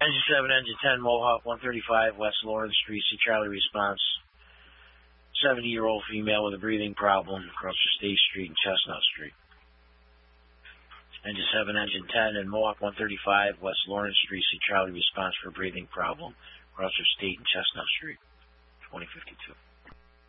Engine 7, Engine 10, Mohawk 135, West Lawrence Street, see Charlie response. 70-year-old female with a breathing problem across the State Street and Chestnut Street. Engine 7, Engine 10, and Mohawk 135, West Lawrence Street, see Charlie response for a breathing problem across the State and Chestnut Street. 2052.